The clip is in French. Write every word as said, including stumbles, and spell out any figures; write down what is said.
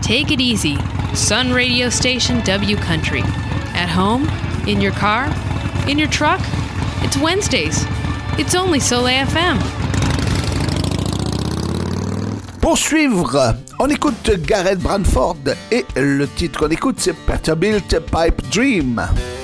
Take it easy. Sun Radio Station W Country. At home, in your car, in your truck. It's Wednesdays. It's only Soleil F M. Pour suivre, on écoute Gareth Branford et le titre qu'on écoute c'est Peterbilt Pipe Dream.